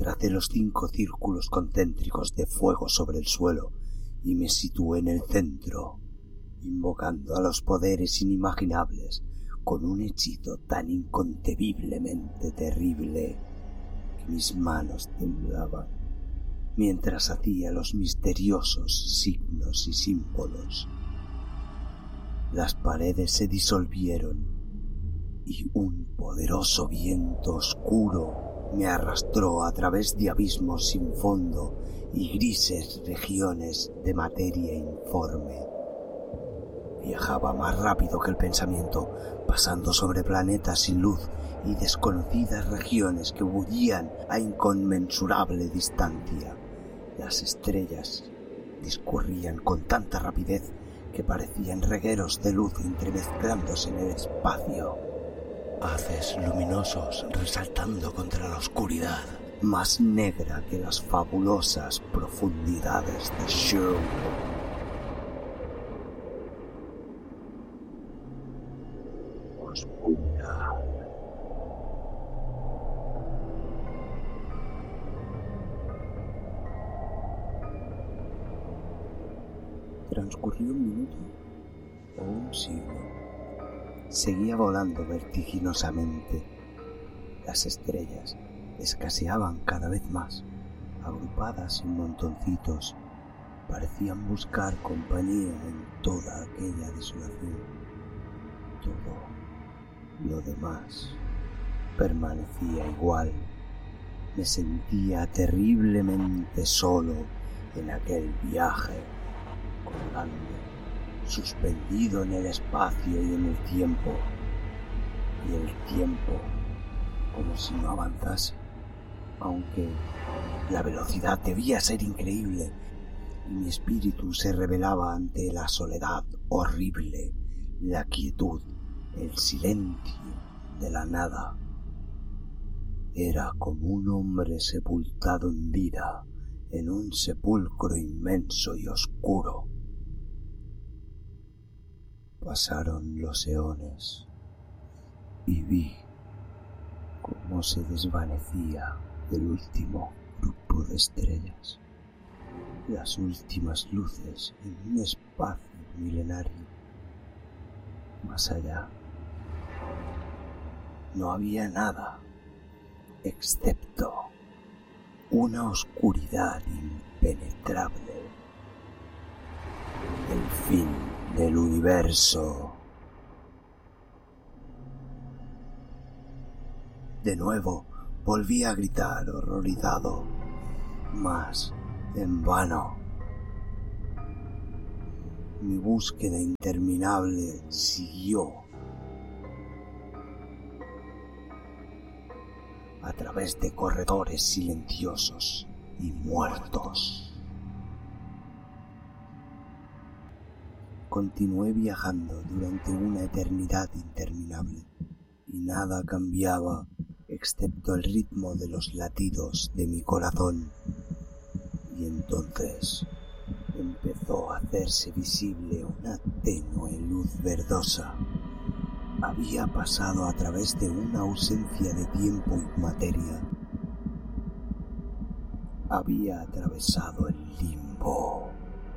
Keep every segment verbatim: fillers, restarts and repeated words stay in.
tracé los cinco círculos concéntricos de fuego sobre el suelo y me situé en el centro, invocando a los poderes inimaginables con un hechizo tan inconcebiblemente terrible que mis manos temblaban mientras hacía los misteriosos signos y símbolos. Las paredes se disolvieron y un poderoso viento oscuro me arrastró a través de abismos sin fondo y grises regiones de materia informe. Viajaba más rápido que el pensamiento, pasando sobre planetas sin luz y desconocidas regiones que bullían a inconmensurable distancia. Las estrellas discurrían con tanta rapidez que parecían regueros de luz entremezclándose en el espacio. Haces luminosos resaltando contra la oscuridad, más negra que las fabulosas profundidades de Sherwood. Oscuridad. Transcurrió un minuto o un siglo. Seguía volando vertiginosamente. Las estrellas escaseaban cada vez más, agrupadas en montoncitos. Parecían buscar compañía en toda aquella desolación. Todo lo demás permanecía igual. Me sentía terriblemente solo en aquel viaje, colgando, suspendido en el espacio y en el tiempo, y el tiempo como si no avanzase, aunque la velocidad debía ser increíble, y mi espíritu se rebelaba ante la soledad horrible, la quietud, el silencio de la nada. Era como un hombre sepultado en vida en un sepulcro inmenso y oscuro. Pasaron los eones y vi cómo se desvanecía el último grupo de estrellas, las últimas luces en un espacio milenario. Más allá no había nada excepto una oscuridad impenetrable, el fin del universo. De nuevo volví a gritar horrorizado, mas en vano. Mi búsqueda interminable siguió a través de corredores silenciosos y muertos. Continué viajando durante una eternidad interminable y nada cambiaba excepto el ritmo de los latidos de mi corazón. Y entonces empezó a hacerse visible una tenue luz verdosa. Había pasado a través de una ausencia de tiempo y materia. Había atravesado el limbo.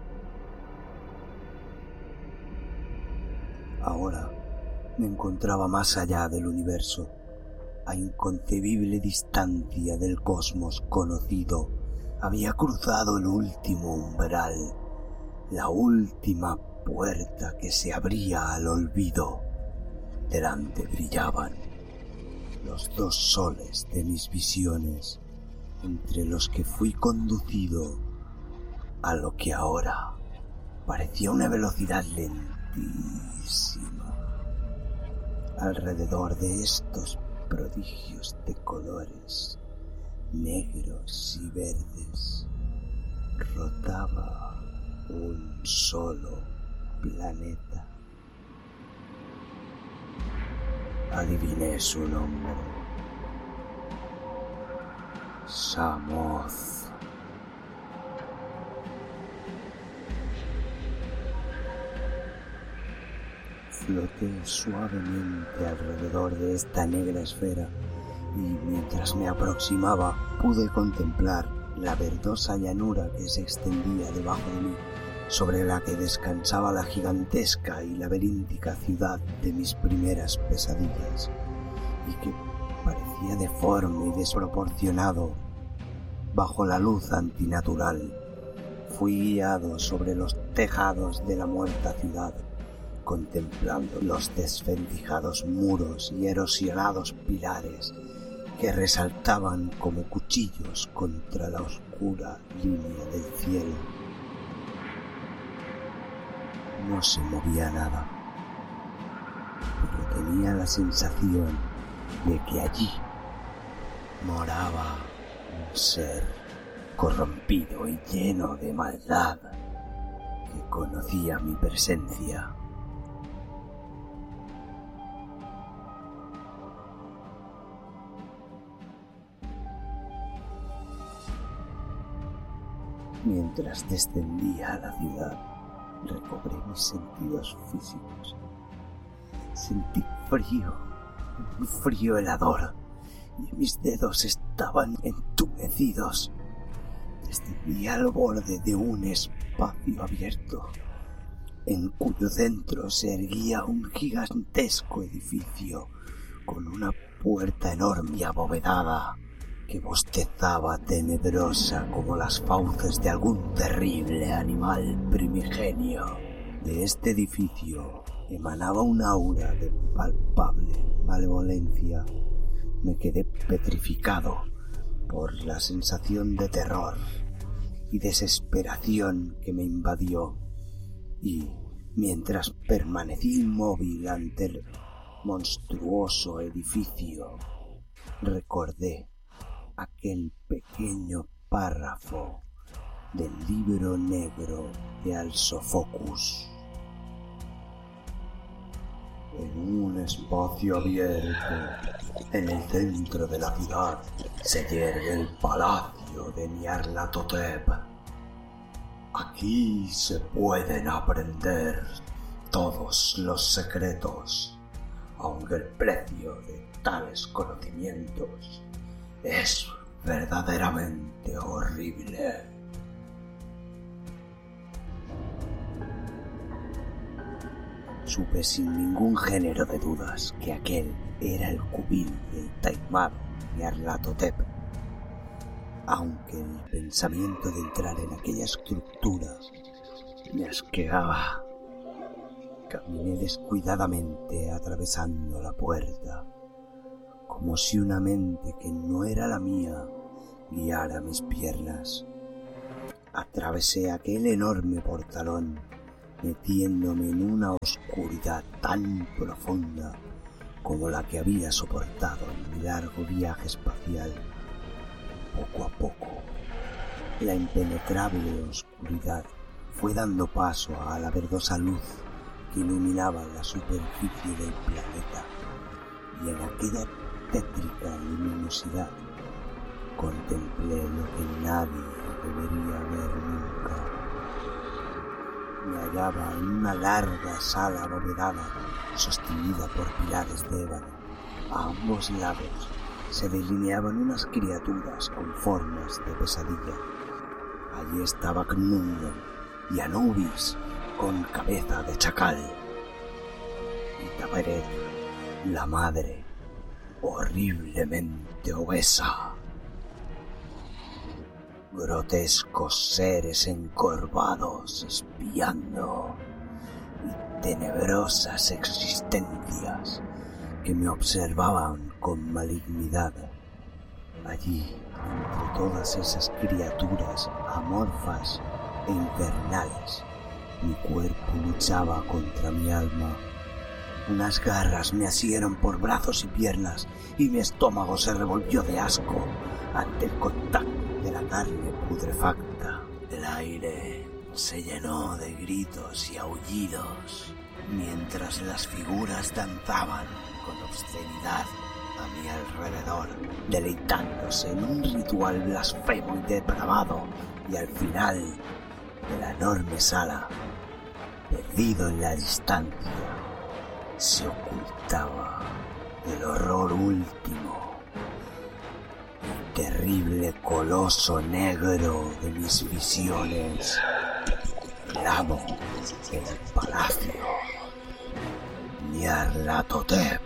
Ahora me encontraba más allá del universo, a inconcebible distancia del cosmos conocido. Había cruzado el último umbral, la última puerta que se abría al olvido. Delante brillaban los dos soles de mis visiones, entre los que fui conducido a lo que ahora parecía una velocidad lentísima. Alrededor de estos prodigios de colores negros y verdes rotaba un solo planeta. Adiviné su nombre: Samoth. Floté suavemente alrededor de esta negra esfera y mientras me aproximaba pude contemplar la verdosa llanura que se extendía debajo de mí, sobre la que descansaba la gigantesca y laberíntica ciudad de mis primeras pesadillas, y que parecía deforme y desproporcionado bajo la luz antinatural. Fui guiado sobre los tejados de la muerta ciudad, contemplando los desvencijados muros y erosionados pilares que resaltaban como cuchillos contra la oscura línea del cielo. No se movía nada, pero tenía la sensación de que allí moraba un ser corrompido y lleno de maldad que conocía mi presencia. Mientras descendía a la ciudad, recobré mis sentidos físicos. Sentí frío, un frío helador, y mis dedos estaban entumecidos. Descendí al borde de un espacio abierto, en cuyo centro se erguía un gigantesco edificio con una puerta enorme y abovedada que bostezaba tenebrosa como las fauces de algún terrible animal primigenio. De este edificio emanaba un aura de palpable malevolencia. Me quedé petrificado por la sensación de terror y desesperación que me invadió, y mientras permanecí inmóvil ante el monstruoso edificio, recordé aquel pequeño párrafo del libro negro de Al-Sofocus. En un espacio abierto, en el centro de la ciudad, se yergue el palacio de Nyarlathotep. Aquí se pueden aprender todos los secretos, aunque el precio de tales conocimientos es verdaderamente horrible. Supe sin ningún género de dudas que aquel era el cubil del taimado Nyarlathotep. Aunque el pensamiento de entrar en aquella estructura me asqueaba, caminé descuidadamente atravesando la puerta, como si una mente que no era la mía guiara mis piernas. Atravesé aquel enorme portalón, metiéndome en una oscuridad tan profunda como la que había soportado en mi largo viaje espacial. Poco a poco, la impenetrable oscuridad fue dando paso a la verdosa luz que iluminaba la superficie del planeta, y en aquella tétrica luminosidad contemplé lo que nadie debería ver nunca. Me hallaba en una larga sala abovedada sostenida por pilares de ébano. A ambos lados se delineaban unas criaturas con formas de pesadilla. Allí estaba Khnum y Anubis con cabeza de chacal, y Taberet, la madre, horriblemente obesa. Grotescos seres encorvados espiando, y tenebrosas existencias que me observaban con malignidad. Allí, entre todas esas criaturas amorfas e infernales, mi cuerpo luchaba contra mi alma. Unas garras me asieron por brazos y piernas, y mi estómago se revolvió de asco ante el contacto de la carne putrefacta. El aire se llenó de gritos y aullidos, mientras las figuras danzaban con obscenidad a mi alrededor, deleitándose en un ritual blasfemo y depravado, y al final de la enorme sala, perdido en la distancia, se ocultaba el horror último, terrible coloso negro de mis visiones, el amo del palacio, Nyarlathotep.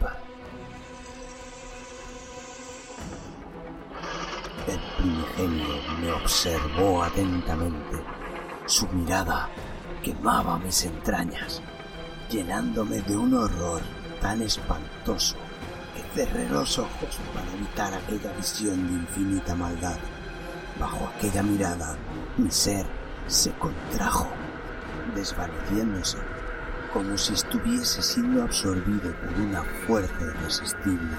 El primigenio me observó atentamente. Su mirada quemaba mis entrañas, llenándome de un horror tan espantoso que cerré los ojos para evitar aquella visión de infinita maldad. Bajo aquella mirada, mi ser se contrajo, desvaneciéndose, como si estuviese siendo absorbido por una fuerza irresistible.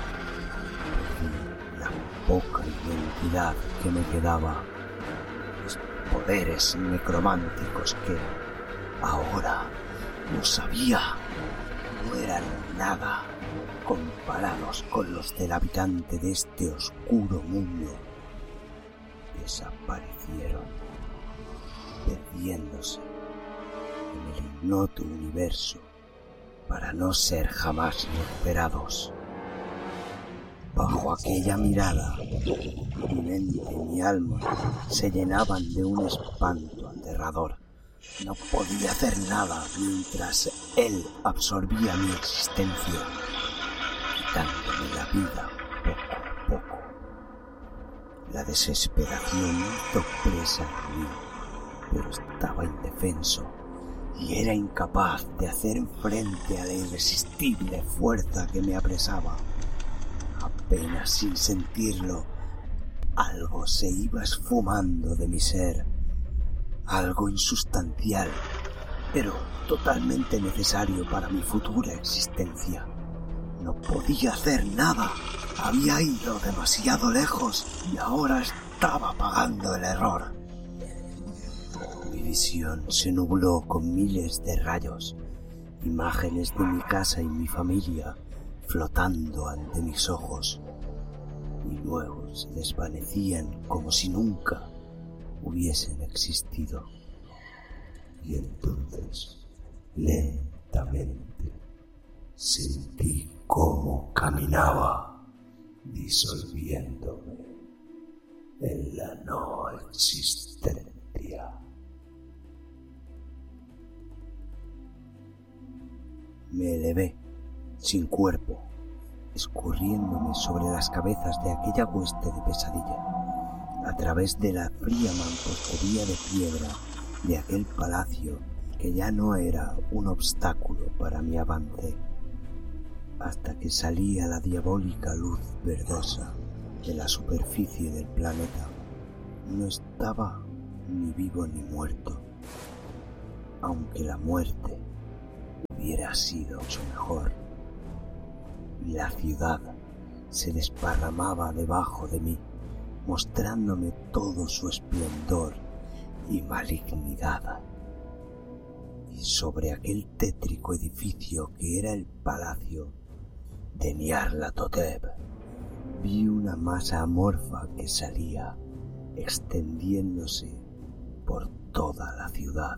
La poca identidad que me quedaba, los poderes necrománticos que ahora no sabía, no eran nada comparados con los del habitante de este oscuro mundo. Desaparecieron, perdiéndose en el ignoto universo para no ser jamás recuperados. Bajo aquella mirada, mi mente y mi alma se llenaban de un espanto aterrador. No podía hacer nada mientras él absorbía mi existencia, quitándome la vida poco a poco. La desesperación hizo presa en mí, pero estaba indefenso y era incapaz de hacer frente a la irresistible fuerza que me apresaba. Apenas sin sentirlo, algo se iba esfumando de mi ser, algo insustancial, pero totalmente necesario para mi futura existencia. No podía hacer nada, había ido demasiado lejos y ahora estaba pagando el error. Mi visión se nubló con miles de rayos, imágenes de mi casa y mi familia flotando ante mis ojos, y luego se desvanecían como si nunca hubiesen existido. Y entonces, lentamente, sentí cómo caminaba, disolviéndome en la no existencia. Me elevé, sin cuerpo, escurriéndome sobre las cabezas de aquella hueste de pesadilla, a través de la fría mampostería de piedra de aquel palacio que ya no era un obstáculo para mi avance, hasta que salí a la diabólica luz verdosa de la superficie del planeta. No estaba ni vivo ni muerto, aunque la muerte hubiera sido mucho mejor. La ciudad se desparramaba debajo de mí, mostrándome todo su esplendor y malignidad. Y sobre aquel tétrico edificio que era el palacio de Nyarlathotep, vi una masa amorfa que salía, extendiéndose por toda la ciudad.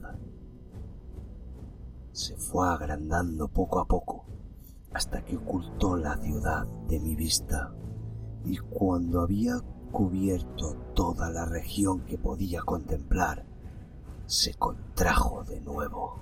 Se fue agrandando poco a poco, hasta que ocultó la ciudad de mi vista, y cuando había cubierto toda la región que podía contemplar, se contrajo de nuevo,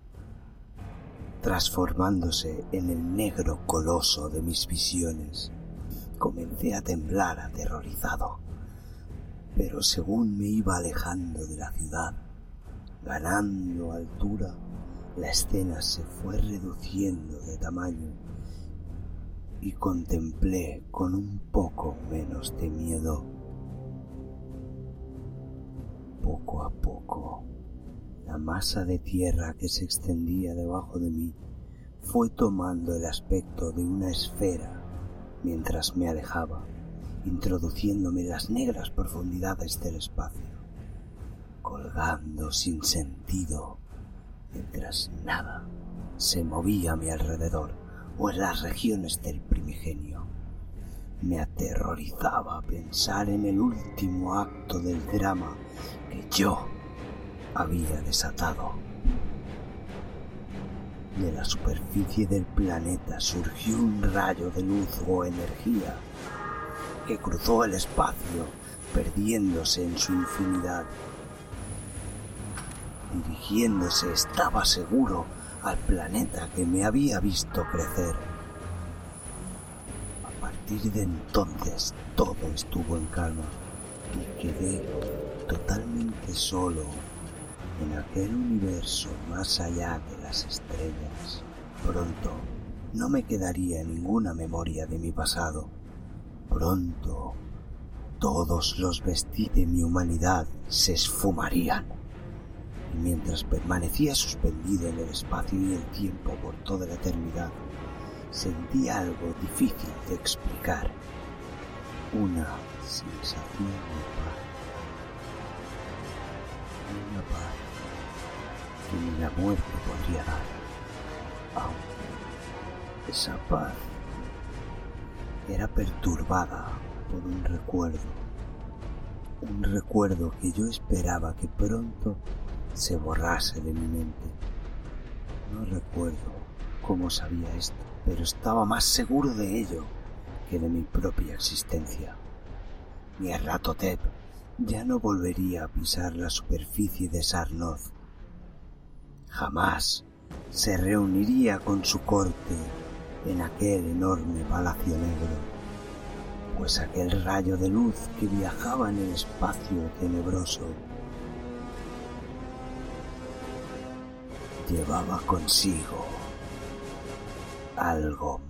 transformándose en el negro coloso de mis visiones. Comencé a temblar aterrorizado, pero según me iba alejando de la ciudad, ganando altura, la escena se fue reduciendo de tamaño y contemplé con un poco menos de miedo. Poco a poco, la masa de tierra que se extendía debajo de mí fue tomando el aspecto de una esfera mientras me alejaba, introduciéndome en las negras profundidades del espacio, colgando sin sentido, mientras nada se movía a mi alrededor o en las regiones del primigenio. Me aterrorizaba pensar en el último acto del drama que yo había desatado. De la superficie del planeta surgió un rayo de luz o energía que cruzó el espacio, perdiéndose en su infinidad. Dirigiéndose, estaba seguro, al planeta que me había visto crecer. A partir de entonces todo estuvo en calma y quedé totalmente solo en aquel universo más allá de las estrellas. Pronto no me quedaría ninguna memoria de mi pasado. Pronto todos los vestigios de mi humanidad se esfumarían. Y mientras permanecía suspendido en el espacio y el tiempo por toda la eternidad, sentía algo difícil de explicar. Una sensación de paz. Una paz que ni la muerte podría dar. Aunque esa paz era perturbada por un recuerdo. Un recuerdo que yo esperaba que pronto se borrase de mi mente. No recuerdo cómo sabía esto, pero estaba más seguro de ello que de mi propia existencia. Nyarlathotep ya no volvería a pisar la superficie de Sarnoth. Jamás se reuniría con su corte en aquel enorme palacio negro, pues aquel rayo de luz que viajaba en el espacio tenebroso llevaba consigo algo